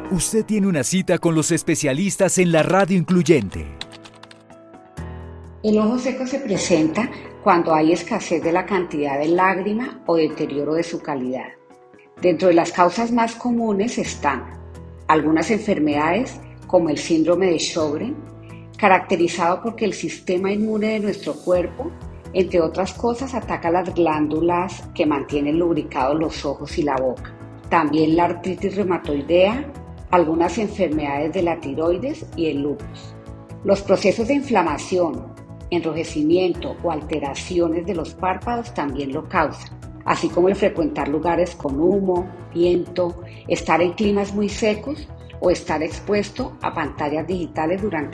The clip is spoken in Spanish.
Usted tiene una cita con los especialistas en la radio incluyente. El ojo seco se presenta cuando hay escasez de la cantidad de lágrima o deterioro de su calidad. Dentro de las causas más comunes están algunas enfermedades como el síndrome de Sjögren, caracterizado porque el sistema inmune de nuestro cuerpo, entre otras cosas, ataca las glándulas que mantienen lubricados los ojos y la boca. También la artritis reumatoidea, algunas enfermedades de la tiroides y el lupus. Los procesos de inflamación, enrojecimiento o alteraciones de los párpados también lo causan, así como el frecuentar lugares con humo, viento, estar en climas muy secos o estar expuesto a pantallas digitales durante